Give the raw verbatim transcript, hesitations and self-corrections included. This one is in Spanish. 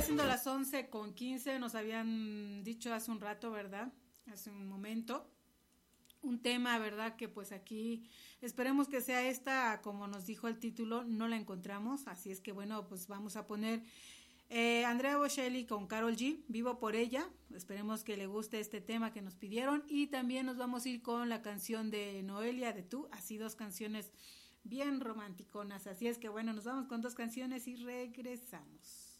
siendo las once con quince, nos habían dicho hace un rato, ¿verdad? Hace un momento. Un tema, ¿verdad? Que pues aquí esperemos que sea esta, como nos dijo el título, no la encontramos. Así es que bueno, pues vamos a poner eh, Andrea Bocelli con Karol G, Vivo por ella. Esperemos que le guste este tema que nos pidieron. Y también nos vamos a ir con la canción de Noelia, de Tú. Así dos canciones bien romanticonas. Así es que bueno, nos vamos con dos canciones y regresamos.